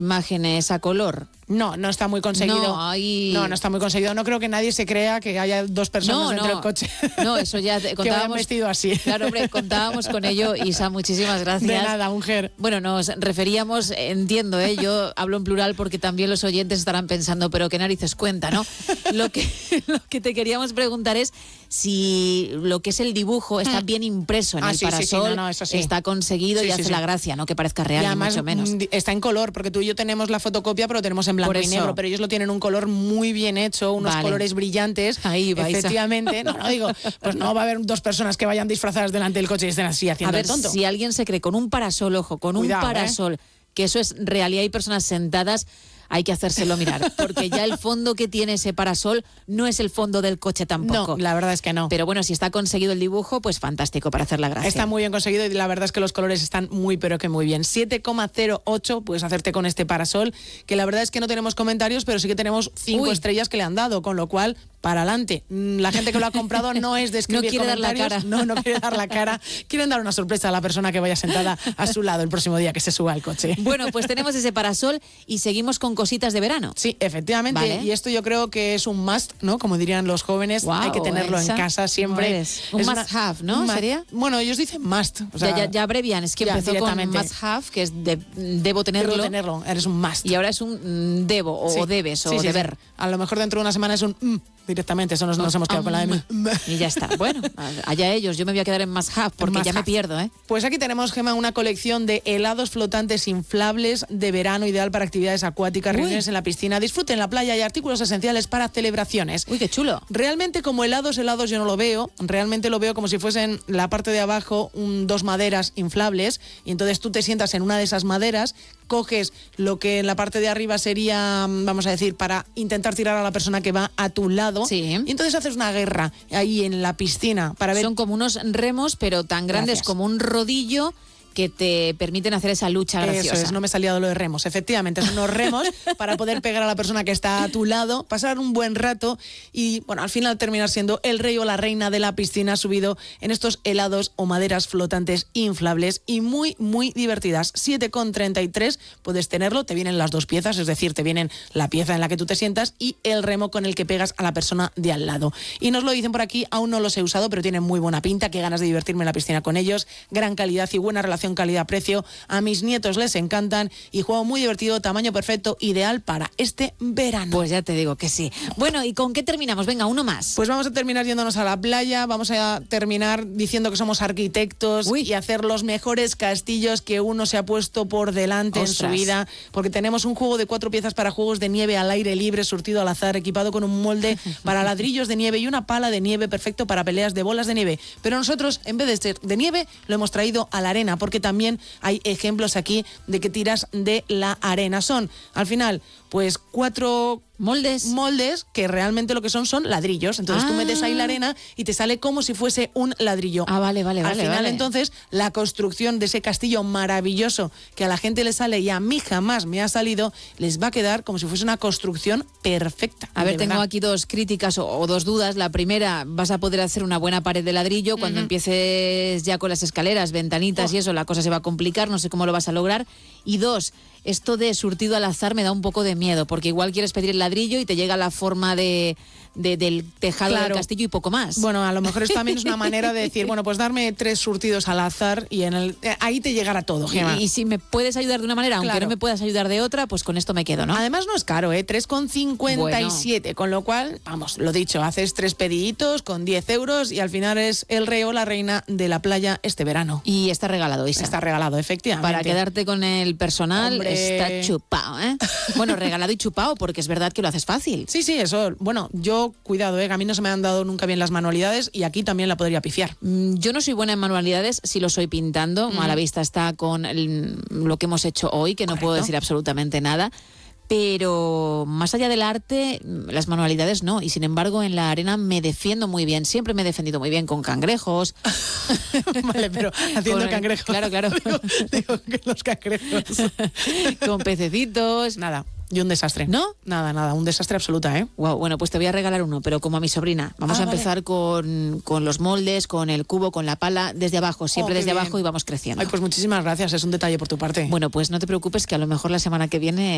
imágenes a color. No está muy conseguido. No está muy conseguido. No creo que nadie se crea que haya dos personas dentro del coche. No, eso ya contábamos. Que vayan vestido así. Claro, hombre, contábamos con ello. Isa, muchísimas gracias. De nada, mujer. Bueno, nos referíamos, entiendo, yo hablo en plural porque también los oyentes estarán pensando, pero qué narices cuenta, ¿no? Lo que te queríamos preguntar es si lo que es el dibujo está bien impreso en el parasol, eso sí. está conseguido y hace la gracia, no que parezca real, y además, ni mucho menos. Está en color, porque tú y yo tenemos la fotocopia, pero tenemos en blanco y negro, pero ellos lo tienen un color muy bien hecho, unos colores brillantes. Ahí va, efectivamente. No digo, pues no va a haber dos personas que vayan disfrazadas delante del coche y estén así haciendo el tonto. Si alguien se cree con un parasol, ojo, con Cuidado, un parasol, que eso es real y hay personas sentadas, hay que hacérselo mirar, porque ya el fondo que tiene ese parasol no es el fondo del coche tampoco. No, la verdad es que no. Pero bueno, si está conseguido el dibujo, pues fantástico para hacer la gracia. Está muy bien conseguido y la verdad es que los colores están muy, pero que muy bien. 7,08 puedes hacerte con este parasol, que la verdad es que no tenemos comentarios, pero sí que tenemos 5 estrellas que le han dado, con lo cual, para adelante. La gente que lo ha comprado no es de escribir no quiere comentarios. dar la cara. No quiere dar la cara. Quieren dar una sorpresa a la persona que vaya sentada a su lado el próximo día que se suba al coche. Bueno, pues tenemos ese parasol y seguimos con cositas de verano. Sí, efectivamente. Vale. Y esto yo creo que es un must, ¿no? Como dirían los jóvenes, hay que tenerlo en casa siempre. Un must have, ¿no? ¿Sería? Bueno, ellos dicen must. O sea, ya abrevian, es que empezó con must have, que es debo tenerlo. Debo tenerlo, eres un must. Y ahora es un debo, o debes, o deber. A lo mejor dentro de una semana es un directamente, eso nos hemos quedado con la M. Y ya está. Bueno, allá ellos, yo me voy a quedar en must have porque ya me pierdo, ¿eh? Pues aquí tenemos, Gemma, una colección de helados flotantes inflables de verano, ideal para actividades acuáticas, reuniones en la piscina, disfrute en la playa y artículos esenciales para celebraciones. Uy, qué chulo. Realmente como helados yo no lo veo, realmente lo veo como si fuesen la parte de abajo dos maderas inflables y entonces tú te sientas en una de esas maderas, coges lo que en la parte de arriba sería, vamos a decir, para intentar tirar a la persona que va a tu lado. Sí. Y entonces haces una guerra ahí en la piscina para ver. Son como unos remos, pero tan grandes como un rodillo, que te permiten hacer esa lucha graciosa. Eso es, no me salía de lo de remos. Efectivamente, son unos remos para poder pegar a la persona que está a tu lado, pasar un buen rato y, bueno, al final terminar siendo el rey o la reina de la piscina subido en estos helados o maderas flotantes inflables y muy, muy divertidas. 7,33 puedes tenerlo, te vienen las dos piezas, es decir, te vienen la pieza en la que tú te sientas y el remo con el que pegas a la persona de al lado. Y nos lo dicen por aquí, aún no los he usado, pero tienen muy buena pinta, qué ganas de divertirme en la piscina con ellos, gran calidad y buena relación calidad-precio, a mis nietos les encantan y juego muy divertido, tamaño perfecto, ideal para este verano. Pues ya te digo que sí. Bueno, ¿y con qué terminamos? Venga, uno más. Pues vamos a terminar yéndonos a la playa, vamos a terminar diciendo que somos arquitectos y hacer los mejores castillos que uno se ha puesto por delante en su vida, porque tenemos un juego de 4 piezas para juegos de nieve al aire libre, surtido al azar, equipado con un molde para ladrillos de nieve y una pala de nieve perfecto para peleas de bolas de nieve. Pero nosotros, en vez de ser de nieve, lo hemos traído a la arena, porque también hay ejemplos aquí de que tiras de la arena. Son, al final, pues 4 moldes que realmente lo que son ladrillos. Entonces tú metes ahí la arena y te sale como si fuese un ladrillo. Vale. Al final, entonces, la construcción de ese castillo maravilloso que a la gente le sale y a mí jamás me ha salido, les va a quedar como si fuese una construcción perfecta. A ver, tengo aquí 2 críticas o 2 dudas. La primera, vas a poder hacer una buena pared de ladrillo. Cuando empieces ya con las escaleras, ventanitas y eso, la cosa se va a complicar. No sé cómo lo vas a lograr. Y 2, esto de surtido al azar me da un poco de miedo, porque igual quieres pedir el ladrillo y te llega la forma del tejado del castillo y poco más. Bueno, a lo mejor esto también es una manera de decir, bueno, pues darme 3 surtidos al azar y ahí te llegará todo, Gemma. Y si me puedes ayudar de una manera, aunque no me puedas ayudar de otra, pues con esto me quedo, ¿no? Además no es caro, 3,57, con lo cual, vamos, lo dicho, haces 3 pediditos con 10 euros y al final es el rey o la reina de la playa este verano. Y está regalado, Isa. Está regalado, efectivamente. Para quedarte con el personal, está chupado, ¿eh? Bueno, regalado y chupado, porque es verdad que lo haces fácil. Sí, eso. Bueno, yo, cuidado, a mí no se me han dado nunca bien las manualidades y aquí también la podría pifiar. Yo no soy buena en manualidades, sí lo soy pintando. A la vista está con lo que hemos hecho hoy, que no puedo decir absolutamente nada. Pero más allá del arte, las manualidades no. Y sin embargo, en la arena me defiendo muy bien. Siempre me he defendido muy bien con cangrejos. Vale, pero haciendo cangrejos. Claro. Digo que los cangrejos. Con pececitos. Nada. Y un desastre. ¿No? Nada, un desastre absoluta, ¿eh? Wow, bueno, pues te voy a regalar uno, pero como a mi sobrina. Vamos a empezar con los moldes, con el cubo, con la pala, desde abajo, siempre desde abajo y vamos creciendo. Ay, pues muchísimas gracias, es un detalle por tu parte. Bueno, pues no te preocupes que a lo mejor la semana que viene